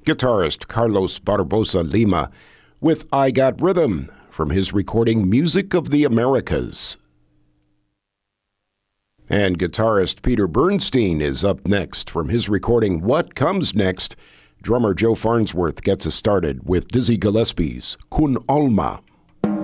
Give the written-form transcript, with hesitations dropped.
Guitarist Carlos Barbosa Lima with I Got Rhythm from his recording Music of the Americas. And guitarist Peter Bernstein is up next from his recording What Comes Next. Drummer Joe Farnsworth gets us started with Dizzy Gillespie's Kun Alma.